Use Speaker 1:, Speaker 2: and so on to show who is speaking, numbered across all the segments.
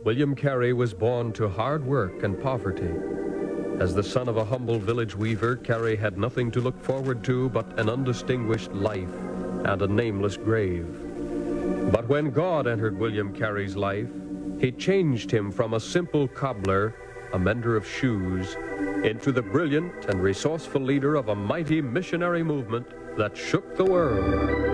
Speaker 1: William Carey was born to hard work and poverty. As the son of a humble village weaver, Carey had nothing to look forward to but an undistinguished life and a nameless grave. But when God entered William Carey's life, he changed him from a simple cobbler, a mender of shoes, into the brilliant and resourceful leader of a mighty missionary movement that shook the world.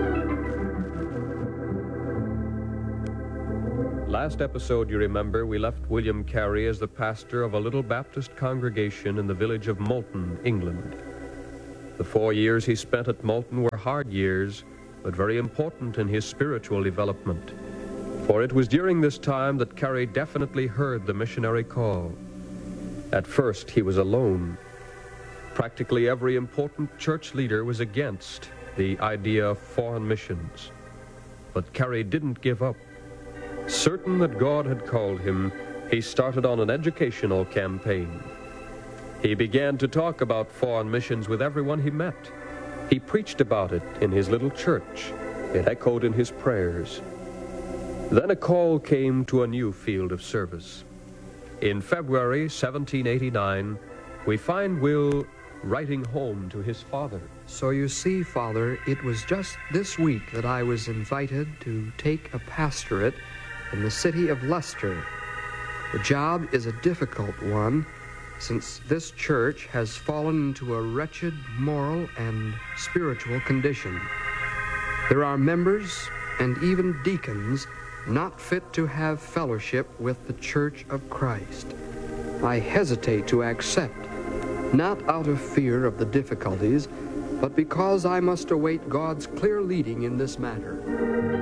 Speaker 1: Last episode, you remember, we left William Carey as the pastor of a little Baptist congregation in the village of Moulton, England. The 4 years he spent at Moulton were hard years, but very important in his spiritual development. For it was during this time that Carey definitely heard the missionary call. At first, he was alone. Practically every important church leader was against the idea of foreign missions. But Carey didn't give up. Certain that God had called him, he started on an educational campaign. He began to talk about foreign missions with everyone he met. He preached about it in his little church. It echoed in his prayers. Then a call came to a new field of service. In February 1789, we find Will writing home to his father.
Speaker 2: So you see, Father, it was just this week that I was invited to take a pastorate in the city of Leicester. The job is a difficult one, since this church has fallen into a wretched moral and spiritual condition. There are members and even deacons not fit to have fellowship with the Church of Christ. I hesitate to accept, not out of fear of the difficulties, but because I must await God's clear leading in this matter.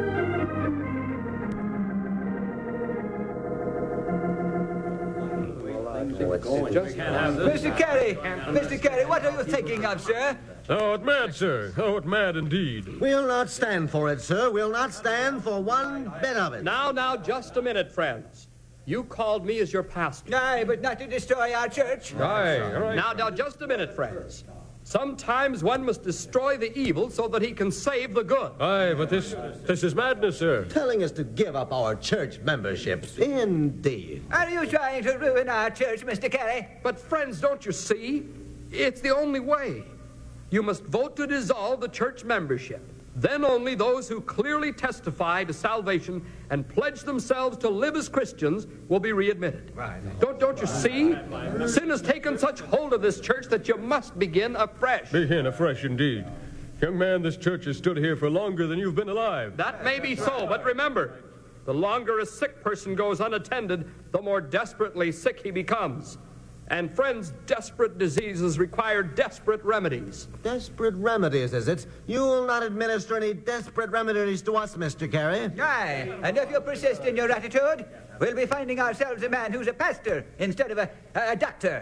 Speaker 3: Mr. Carey, what are you thinking of, sir?
Speaker 1: Oh, it mad, sir. Oh, it mad indeed.
Speaker 4: We'll not stand for it, sir. We'll not stand for one bit of it.
Speaker 5: Now, just a minute, friends. You called me as your pastor.
Speaker 3: Aye, but not to destroy our church.
Speaker 1: Aye, all right.
Speaker 5: Now, just a minute, friends. Sometimes one must destroy the evil so that he can save the good.
Speaker 1: Aye, but this is madness, sir.
Speaker 4: Telling us to give up our church memberships. Indeed.
Speaker 3: Are you trying to ruin our church, Mr. Carey?
Speaker 5: But, friends, don't you see? It's the only way. You must vote to dissolve the church membership. Then only those who clearly testify to salvation and pledge themselves to live as Christians will be readmitted.
Speaker 3: Right.
Speaker 5: Don't you see? Sin has taken such hold of this church that you must begin afresh.
Speaker 1: Begin afresh indeed. Young man, this church has stood here for longer than you've been alive.
Speaker 5: That may be so, but remember, the longer a sick person goes unattended, the more desperately sick he becomes. And, friends, desperate diseases require desperate remedies.
Speaker 4: Desperate remedies, is it? You'll not administer any desperate remedies to us, Mr. Carey.
Speaker 3: Aye, and if you persist in your attitude, we'll be finding ourselves a man who's a pastor instead of a doctor.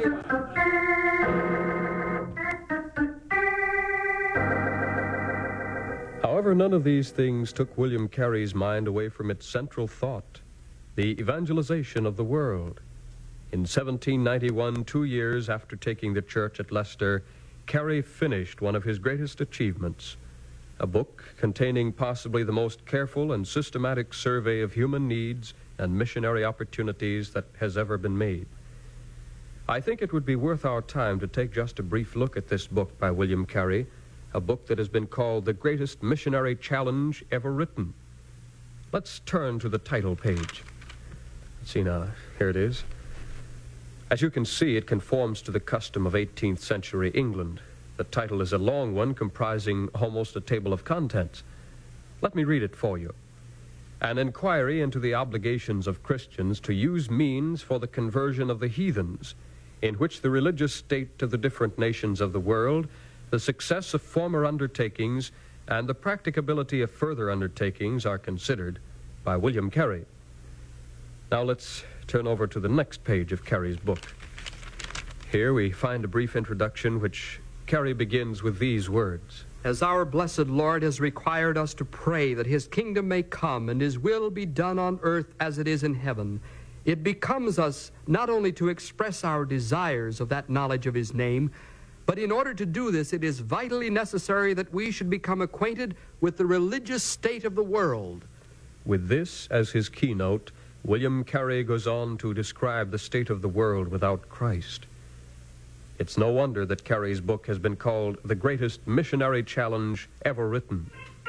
Speaker 1: However, none of these things took William Carey's mind away from its central thought, the evangelization of the world. In 1791, 2 years after taking the church at Leicester, Carey finished one of his greatest achievements, a book containing possibly the most careful and systematic survey of human needs and missionary opportunities that has ever been made. I think it would be worth our time to take just a brief look at this book by William Carey, a book that has been called the greatest missionary challenge ever written. Let's turn to the title page. Let's see now. Here it is. As you can see, it conforms to the custom of 18th century England. The title is a long one comprising almost a table of contents. Let me read it for you. An inquiry into the obligations of Christians to use means for the conversion of the heathens, in which the religious state of the different nations of the world, the success of former undertakings, and the practicability of further undertakings are considered by William Carey. Now let's turn over to the next page of Carey's book. Here we find a brief introduction which Carey begins with these words.
Speaker 2: As our blessed Lord has required us to pray that his kingdom may come and his will be done on earth as it is in heaven, it becomes us not only to express our desires of that knowledge of his name, but in order to do this, it is vitally necessary that we should become acquainted with the religious state of the world.
Speaker 1: With this as his keynote, William Carey goes on to describe the state of the world without Christ. It's no wonder that Carey's book has been called the greatest missionary challenge ever written.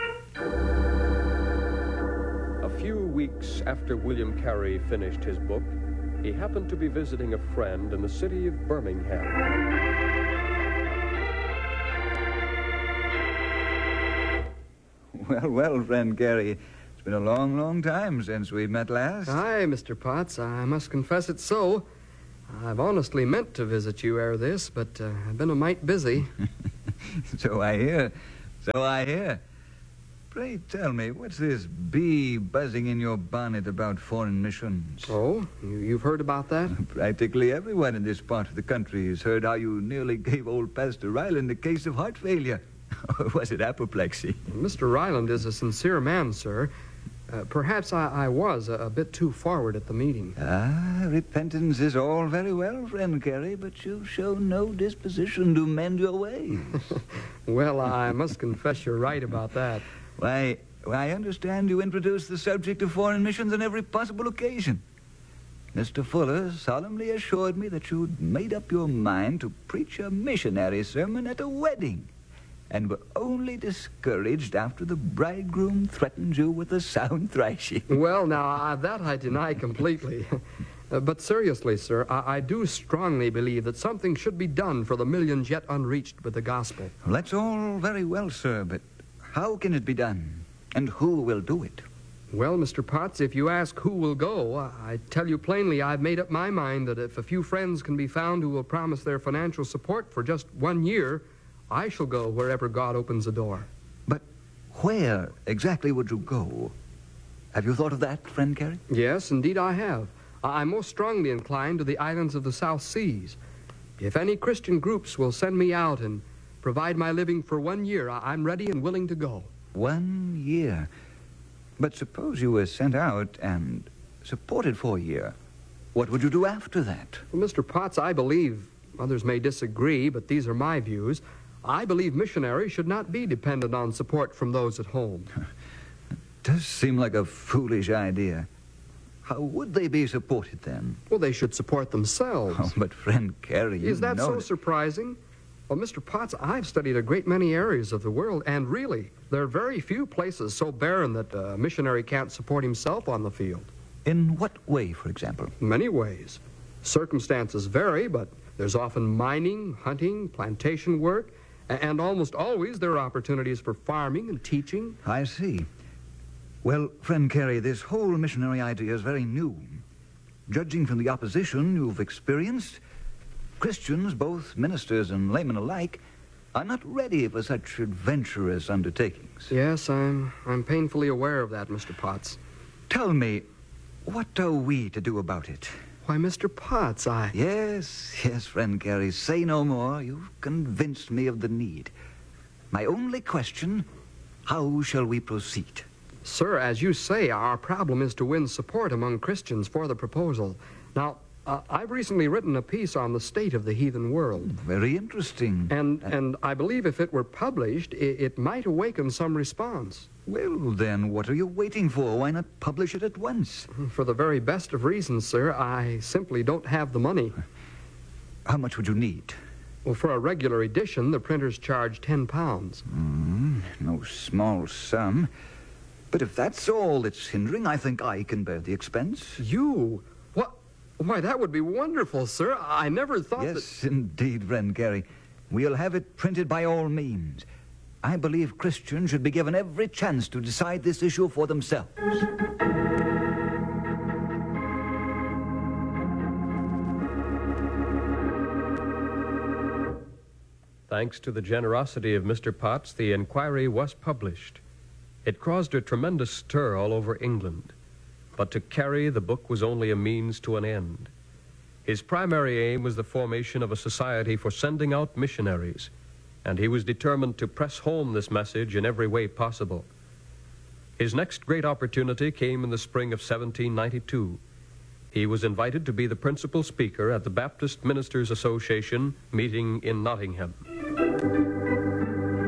Speaker 1: A few weeks after William Carey finished his book, he happened to be visiting a friend in the city of Birmingham.
Speaker 6: Well, friend Carey, it's been a long, long time since we met last.
Speaker 2: Aye, Mr. Potts, I must confess it's so. I've honestly meant to visit you ere this, but I've been a mite busy.
Speaker 6: So I hear. Pray tell me, what's this bee buzzing in your bonnet about foreign missions?
Speaker 2: Oh, you've heard about that?
Speaker 6: Practically everyone in this part of the country has heard how you nearly gave old Pastor Ryland a case of heart failure. Or was it apoplexy?
Speaker 2: Mr. Ryland is a sincere man, sir. Perhaps I was a bit too forward at the meeting.
Speaker 6: Repentance is all very well, friend Carey, but you've shown no disposition to mend your ways.
Speaker 2: Well, I must confess you're right about that.
Speaker 6: Why, I understand you introduced the subject of foreign missions on every possible occasion. Mr. Fuller solemnly assured me that you'd made up your mind to preach a missionary sermon at a wedding, and were only discouraged after the bridegroom threatened you with a sound thrashing.
Speaker 2: Well, now, that I deny completely. But seriously, sir, I do strongly believe that something should be done for the millions yet unreached with the gospel.
Speaker 6: Well, that's all very well, sir, but how can it be done? And who will do it?
Speaker 2: Well, Mr. Potts, if you ask who will go, I tell you plainly I've made up my mind that if a few friends can be found who will promise their financial support for just 1 year, I shall go wherever God opens the door.
Speaker 6: But where exactly would you go? Have you thought of that, friend Carey?
Speaker 2: Yes, indeed I have. I'm most strongly inclined to the islands of the South Seas. If any Christian groups will send me out and provide my living for 1 year, I'm ready and willing to go.
Speaker 6: 1 year? But suppose you were sent out and supported for a year. What would you do after that?
Speaker 2: Well, Mr. Potts, I believe, others may disagree, but these are my views, I believe missionaries should not be dependent on support from those at home.
Speaker 6: Does seem like a foolish idea. How would they be supported then?
Speaker 2: Well, they should support themselves.
Speaker 6: Oh, but friend Carey, you
Speaker 2: Is that
Speaker 6: know
Speaker 2: so surprising? Well, Mr. Potts, I've studied a great many areas of the world, and really, there are very few places so barren that a missionary can't support himself on the field.
Speaker 6: In what way, for example?
Speaker 2: Many ways. Circumstances vary, but there's often mining, hunting, plantation work, and almost always there are opportunities for farming and teaching.
Speaker 6: I see. Well, friend Carey, this whole missionary idea is very new. Judging from the opposition you've experienced, Christians, both ministers and laymen alike, are not ready for such adventurous undertakings.
Speaker 2: Yes, I'm painfully aware of that, Mr. Potts.
Speaker 6: Tell me, what are we to do about it?
Speaker 2: Why, Mr. Potts,
Speaker 6: Yes, friend Carey, say no more. You've convinced me of the need. My only question, how shall we proceed?
Speaker 2: Sir, as you say, our problem is to win support among Christians for the proposal. Now, I've recently written a piece on the state of the heathen world.
Speaker 6: Very interesting.
Speaker 2: And I believe if it were published, it might awaken some response.
Speaker 6: Well, then, what are you waiting for? Why not publish it at once?
Speaker 2: For the very best of reasons, sir, I simply don't have the money.
Speaker 6: How much would you need?
Speaker 2: Well, for a regular edition, the printers charge £10.
Speaker 6: No small sum. But if that's all that's hindering, I think I can bear the expense.
Speaker 2: You? What? Why, that would be wonderful, sir. I never thought
Speaker 6: Yes, indeed, friend Carey. We'll have it printed by all means. I believe Christians should be given every chance to decide this issue for themselves.
Speaker 1: Thanks to the generosity of Mr. Potts, the inquiry was published. It caused a tremendous stir all over England. But to Carey, the book was only a means to an end. His primary aim was the formation of a society for sending out missionaries, and he was determined to press home this message in every way possible. His next great opportunity came in the spring of 1792. He was invited to be the principal speaker at the Baptist Ministers Association meeting in Nottingham.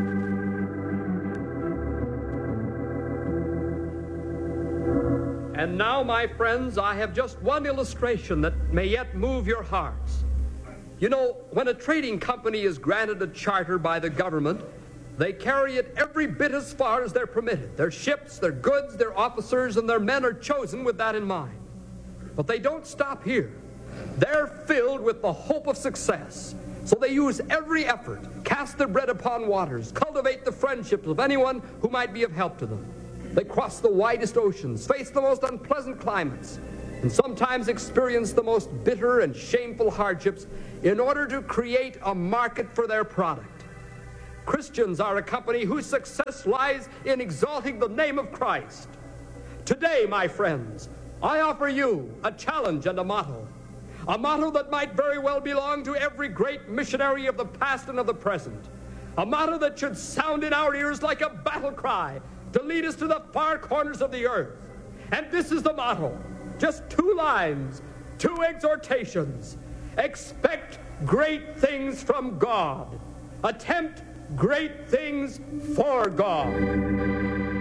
Speaker 5: And And now, my friends, I have just one illustration that may yet move your hearts. You know, when a trading company is granted a charter by the government, they carry it every bit as far as they're permitted. Their ships, their goods, their officers, and their men are chosen with that in mind. But they don't stop here. They're filled with the hope of success. So they use every effort, cast their bread upon waters, cultivate the friendships of anyone who might be of help to them. They cross the widest oceans, face the most unpleasant climates, and sometimes experience the most bitter and shameful hardships in order to create a market for their product. Christians are a company whose success lies in exalting the name of Christ. Today, my friends, I offer you a challenge and a motto that might very well belong to every great missionary of the past and of the present, a motto that should sound in our ears like a battle cry to lead us to the far corners of the earth. And this is the motto, just 2 lines, 2 exhortations. Expect great things from God. Attempt great things for God.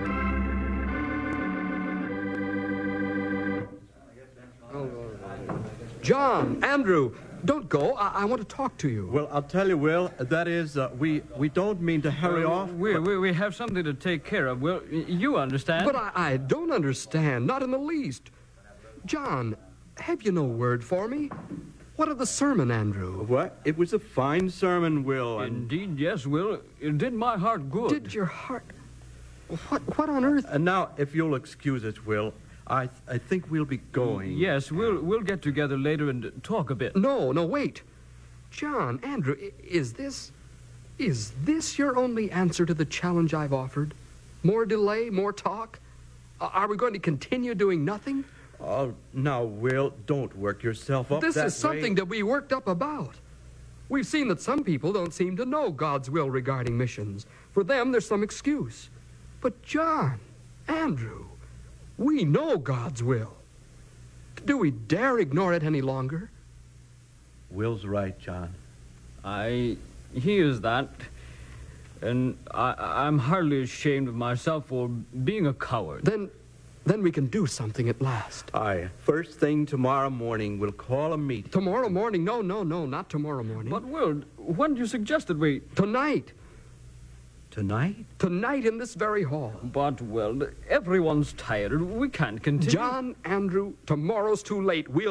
Speaker 5: John, Andrew, don't go. I want to talk to you.
Speaker 7: Well, I'll tell you, Will, that is, we don't mean to hurry off.
Speaker 8: We have something to take care of, Will. You understand?
Speaker 5: But I don't understand, not in the least. John, have you no word for me? What of the sermon, Andrew?
Speaker 7: What? It was a fine sermon, Will.
Speaker 8: Indeed, yes, Will. It did my heart good.
Speaker 5: Did your heart... What on earth...
Speaker 7: And now, if you'll excuse us, Will, I think we'll be going.
Speaker 8: Yes, we'll get together later and talk a bit.
Speaker 5: No, wait. John, Andrew, is this your only answer to the challenge I've offered? More delay, more talk? Are we going to continue doing nothing?
Speaker 7: Oh, now, Will, don't work yourself up
Speaker 5: This
Speaker 7: that
Speaker 5: is something
Speaker 7: way.
Speaker 5: to be worked up about. We've seen that some people don't seem to know God's will regarding missions. For them, there's some excuse. But John, Andrew, we know God's will. Do we dare ignore it any longer?
Speaker 7: Will's right, John.
Speaker 8: He is that. And I'm hardly ashamed of myself for being a coward.
Speaker 5: Then we can do something at last.
Speaker 7: Aye. First thing tomorrow morning, we'll call a meeting.
Speaker 5: Tomorrow morning? No, not tomorrow morning.
Speaker 8: But, Will, when did you suggest that we...
Speaker 5: Tonight.
Speaker 7: Tonight?
Speaker 5: Tonight in this very hall.
Speaker 8: But, Will, everyone's tired. We can't continue.
Speaker 5: John, Andrew, tomorrow's too late. We'll